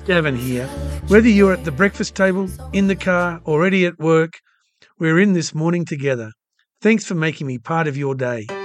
Gavin here. Whether you're at the breakfast table, in the car, already at work, we're in this morning together. Thanks for making me part of your day.